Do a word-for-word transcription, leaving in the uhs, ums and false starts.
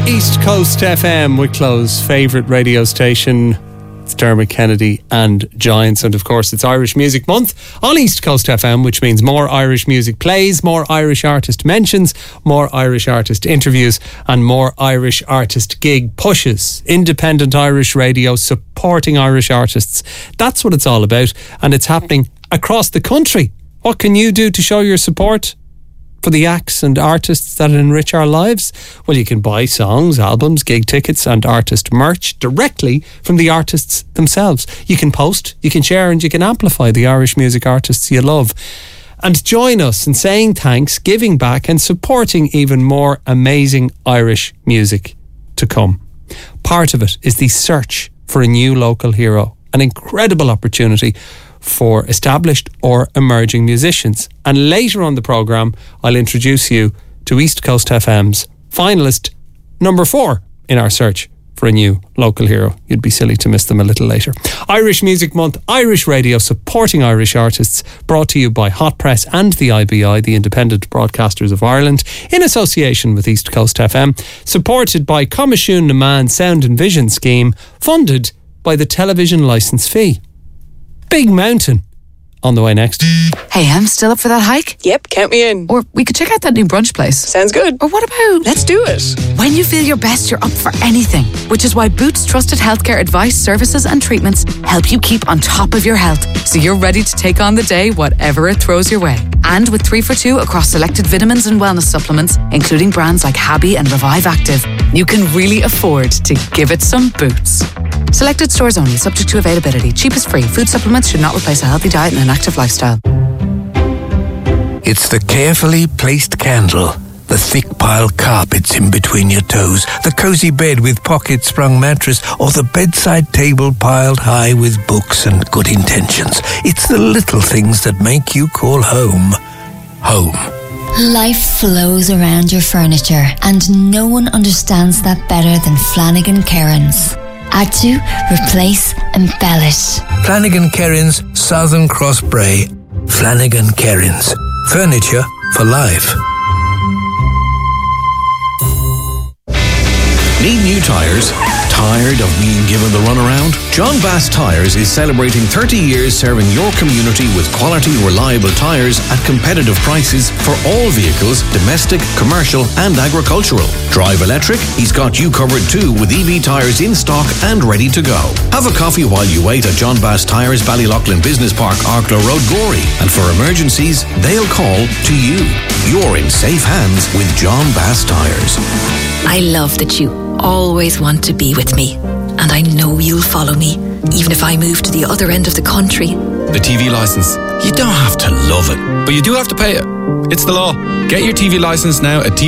East Coast F M, Wicklow's favourite radio station. It's Dermot Kennedy and Giants, and of course it's Irish Music Month on East Coast F M, which means more Irish music plays, more Irish artist mentions, more Irish artist interviews, and more Irish artist gig pushes. Independent Irish radio supporting Irish artists. That's what it's all about, and it's happening across the country. What can you do to show your support for the acts and artists that enrich our lives? Well, you can buy songs, albums, gig tickets and artist merch directly from the artists themselves. You can post, you can share and you can amplify the Irish music artists you love. And join us in saying thanks, giving back and supporting even more amazing Irish music to come. Part of it is the search for a new local hero, an incredible opportunity for established or emerging musicians. And later on the programme, I'll introduce you to East Coast F M's finalist number four in our search for a new local hero. You'd be silly to miss them a little later. Irish Music Month, Irish radio supporting Irish artists, brought to you by Hot Press and the I B I, the Independent Broadcasters of Ireland, in association with East Coast F M, supported by Comishún na Man Sound and Vision Scheme, funded by the television licence fee. Big Mountain on the way next. Hey, I'm still up for that hike? Yep, count me in. Or we could check out that new brunch place. Sounds good. Or what about... Let's do it. When you feel your best, you're up for anything. Which is why Boots Trusted Healthcare Advice, Services and Treatments help you keep on top of your health, so you're ready to take on the day, whatever it throws your way. And with three for two across selected vitamins and wellness supplements, including brands like Habi and Revive Active, you can really afford to give it some Boots. Selected stores only, subject to availability. Cheap is free. Food supplements should not replace a healthy diet and an active lifestyle. It's the carefully placed candle, the thick pile carpets in between your toes, the cosy bed with pocket-sprung mattress, or the bedside table piled high with books and good intentions. It's the little things that make you call home, home. Life flows around your furniture, and no one understands that better than Flanagan Cairns. Add to, replace, embellish. Flanagan Cairns, Southern Cross Bray. Flanagan Cairns. Furniture for life. Need new tyres? Tired of being given the runaround? John Bass Tyres is celebrating thirty years serving your community with quality, reliable tyres at competitive prices for all vehicles, domestic, commercial and agricultural. Drive electric? He's got you covered too with E V tyres in stock and ready to go. Have a coffee while you wait at John Bass Tyres, Ballyloughlin Business Park, Arklow Road, Gorey. And for emergencies, they'll call to you. You're in safe hands with John Bass Tyres. I love that you always want to be with me, and I know you'll follow me, even if I move to the other end of the country. The T V licence. You don't have to love it, but you do have to pay it. It's the law. Get your T V licence now at T V